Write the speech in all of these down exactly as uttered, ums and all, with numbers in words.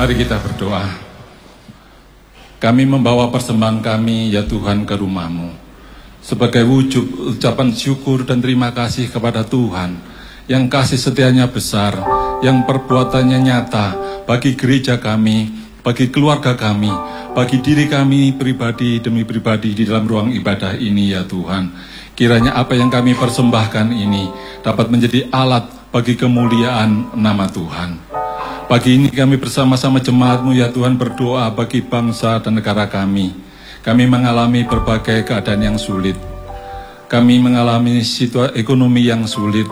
Mari kita berdoa. Kami membawa persembahan kami, ya Tuhan, ke rumah-Mu sebagai wujud ucapan syukur dan terima kasih kepada Tuhan yang kasih setianya besar, yang perbuatannya nyata bagi gereja kami, bagi keluarga kami, bagi diri kami pribadi demi pribadi di dalam ruang ibadah ini, ya Tuhan. Kiranya apa yang kami persembahkan ini dapat menjadi alat bagi kemuliaan nama Tuhan. Pagi ini kami bersama-sama jemaat-Mu, ya Tuhan, berdoa bagi bangsa dan negara kami. Kami mengalami berbagai keadaan yang sulit. Kami mengalami situasi ekonomi yang sulit,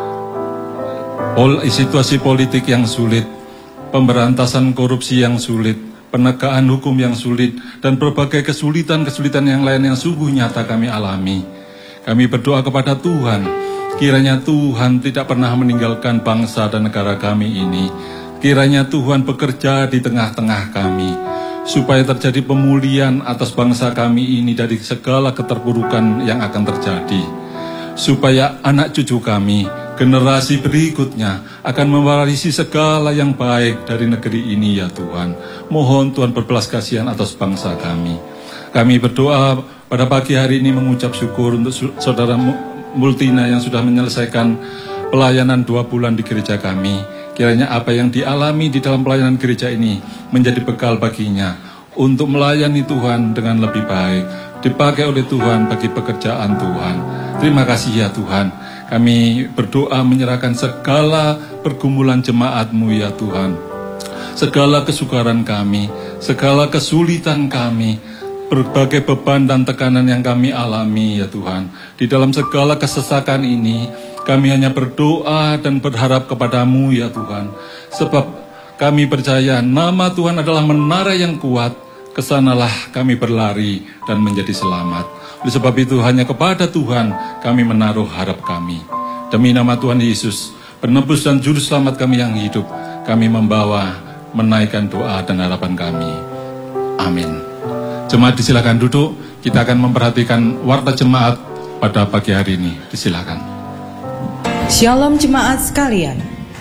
pol, situasi politik yang sulit, pemberantasan korupsi yang sulit, penegakan hukum yang sulit, dan berbagai kesulitan-kesulitan yang lain yang sungguh nyata kami alami. Kami berdoa kepada Tuhan, kiranya Tuhan tidak pernah meninggalkan bangsa dan negara kami ini. Kiranya Tuhan bekerja di tengah-tengah kami, supaya terjadi pemulihan atas bangsa kami ini dari segala keterpurukan yang akan terjadi. Supaya anak cucu kami, generasi berikutnya, akan mewarisi segala yang baik dari negeri ini, ya Tuhan. Mohon Tuhan berbelas kasihan atas bangsa kami. Kami berdoa pada pagi hari ini mengucap syukur untuk saudara Multina yang sudah menyelesaikan pelayanan dua bulan di gereja kami. Kiranya apa yang dialami di dalam pelayanan gereja ini menjadi bekal baginya untuk melayani Tuhan dengan lebih baik, dipakai oleh Tuhan bagi pekerjaan Tuhan. Terima kasih, ya Tuhan. Kami berdoa menyerahkan segala pergumulan jemaat-Mu, ya Tuhan. Segala kesukaran kami, segala kesulitan kami, berbagai beban dan tekanan yang kami alami, ya Tuhan. Di dalam segala kesesakan ini, kami hanya berdoa dan berharap kepada-Mu, ya Tuhan. Sebab kami percaya nama Tuhan adalah menara yang kuat. Kesanalah kami berlari dan menjadi selamat. Oleh sebab itu hanya kepada Tuhan kami menaruh harap kami. Demi nama Tuhan Yesus, penebus dan juru selamat kami yang hidup, kami membawa, menaikkan doa dan harapan kami. Amin. Jemaat disilakan duduk. Kita akan memperhatikan warta jemaat pada pagi hari ini. Disilakan. Shalom jemaat sekalian.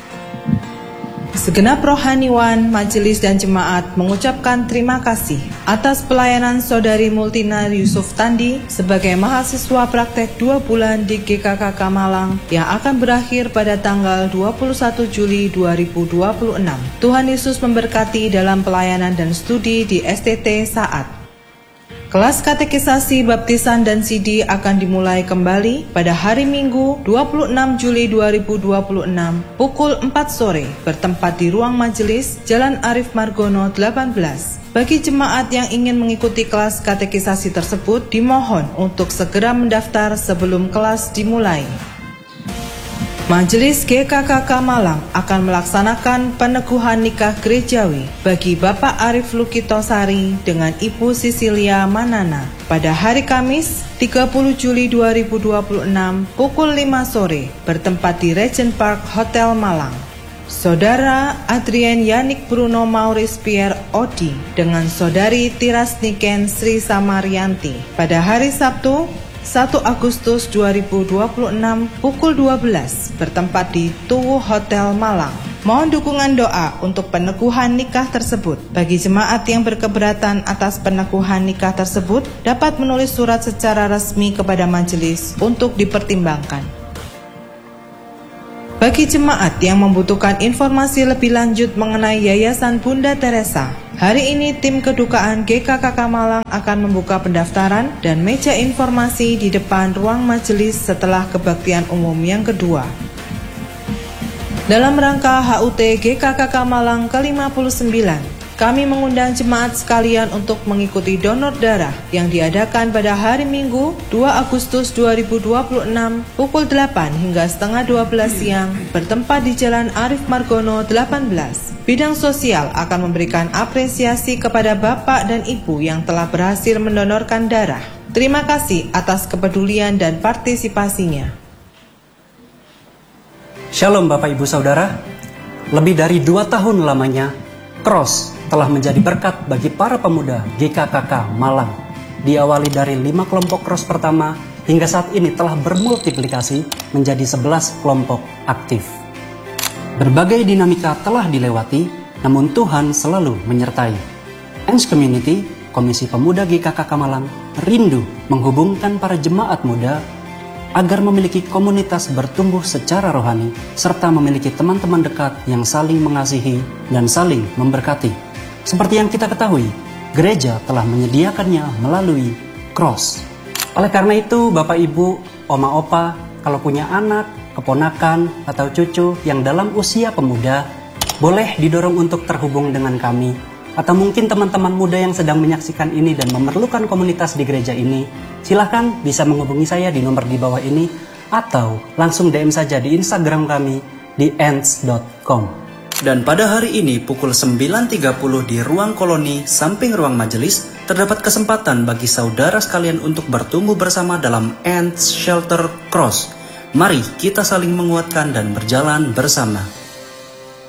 Segenap rohaniwan, majelis dan jemaat mengucapkan terima kasih atas pelayanan Saudari Multina Yusuf Tandi sebagai mahasiswa praktek dua bulan di G K K K Malang yang akan berakhir pada tanggal dua puluh satu Juli dua ribu dua puluh enam. Tuhan Yesus memberkati dalam pelayanan dan studi di S T T Saat. Kelas katekisasi, baptisan, dan C D akan dimulai kembali pada hari Minggu dua puluh enam Juli dua ribu dua puluh enam pukul empat sore bertempat di ruang majelis Jalan Arif Margono delapan belas. Bagi jemaat yang ingin mengikuti kelas katekisasi tersebut, dimohon untuk segera mendaftar sebelum kelas dimulai. Majelis G K K K Malang akan melaksanakan peneguhan nikah gerejawi bagi Bapak Arif Lukitosari dengan Ibu Sisilia Manana pada hari Kamis tiga puluh Juli dua ribu dua puluh enam pukul lima sore bertempat di Regent Park Hotel Malang. Saudara Adrien Yanik Bruno Maurice Pierre Odi dengan Saudari Tiras Niken Sri Samarianti pada hari Sabtu satu Agustus dua ribu dua puluh enam pukul dua belas bertempat di Tuwu Hotel Malang. Mohon dukungan doa untuk peneguhan nikah tersebut. Bagi jemaat yang berkeberatan atas peneguhan nikah tersebut dapat menulis surat secara resmi kepada majelis untuk dipertimbangkan. Bagi jemaat yang membutuhkan informasi lebih lanjut mengenai Yayasan Bunda Teresa, hari ini tim kedukaan G K K K Malang akan membuka pendaftaran dan meja informasi di depan ruang majelis setelah kebaktian umum yang kedua. Dalam rangka H U T G K K K Malang ke lima puluh sembilan, kami mengundang jemaat sekalian untuk mengikuti donor darah yang diadakan pada hari Minggu dua Agustus dua ribu dua puluh enam pukul delapan hingga setengah dua belas siang bertempat di Jalan Arif Margono delapan belas. Bidang sosial akan memberikan apresiasi kepada Bapak dan Ibu yang telah berhasil mendonorkan darah. Terima kasih atas kepedulian dan partisipasinya. Shalom Bapak Ibu Saudara. Lebih dari dua tahun lamanya, Cross telah menjadi berkat bagi para pemuda G K K K Malang. Diawali dari lima kelompok cross pertama, hingga saat ini telah bermultiplikasi menjadi sebelas kelompok aktif. Berbagai dinamika telah dilewati, namun Tuhan selalu menyertai. Ants Community, Komisi Pemuda G K K K Malang, rindu menghubungkan para jemaat muda agar memiliki komunitas bertumbuh secara rohani, serta memiliki teman-teman dekat yang saling mengasihi dan saling memberkati. Seperti yang kita ketahui, gereja telah menyediakannya melalui Cross. Oleh karena itu, Bapak Ibu, Oma Opa, kalau punya anak, keponakan, atau cucu yang dalam usia pemuda, boleh didorong untuk terhubung dengan kami. Atau mungkin teman-teman muda yang sedang menyaksikan ini dan memerlukan komunitas di gereja ini, silahkan bisa menghubungi saya di nomor di bawah ini, atau langsung D M saja di Instagram kami di ants dot com. Dan pada hari ini pukul sembilan tiga puluh di ruang koloni samping ruang majelis, terdapat kesempatan bagi saudara sekalian untuk bertumbuh bersama dalam Ants Shelter Cross. Mari kita saling menguatkan dan berjalan bersama.